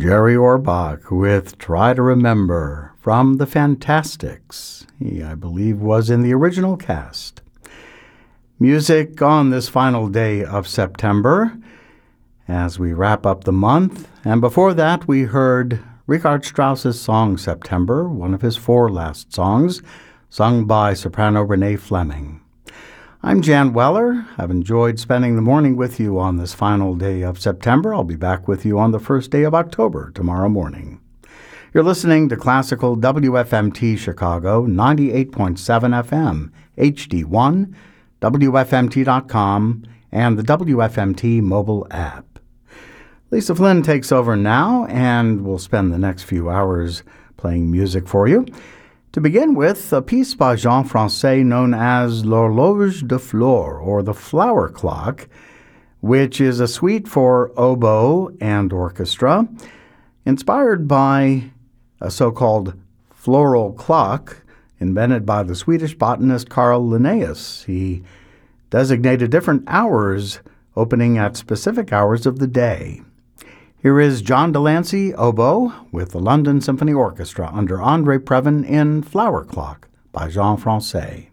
Jerry Orbach with Try to Remember from the Fantastics. He, I believe, was in the original cast. Music on this final day of September as we wrap up the month. And before that, we heard Richard Strauss's song September, one of his 4 last songs, sung by soprano Renee Fleming. I'm Jan Weller. I've enjoyed spending the morning with you on this final day of September. I'll be back with you on the first day of October tomorrow morning. You're listening to Classical WFMT Chicago, 98.7 FM, HD1, WFMT.com, and the WFMT mobile app. Lisa Flynn takes over now, and we'll spend the next few hours playing music for you. To begin with, a piece by Jean Francais known as L'Horloge de Flore, or the Flower Clock, which is a suite for oboe and orchestra, inspired by a so-called floral clock invented by the Swedish botanist Carl Linnaeus. He designated different hours opening at specific hours of the day. Here is John Delancey, oboe, with the London Symphony Orchestra under André Previn in Flower Clock by Jean Francais.